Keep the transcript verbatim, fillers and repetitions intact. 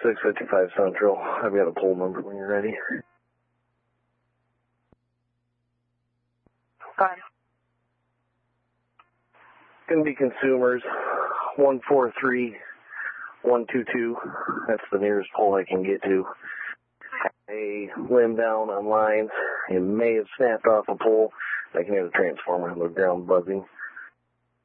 six fifty-five Central. I've got a poll number when you're ready. Go ahead. Going to be consumers, one four three one two two. That's the nearest pole I can get to. A limb down on lines. It may have snapped off a pole. I can hear the transformer on the ground buzzing.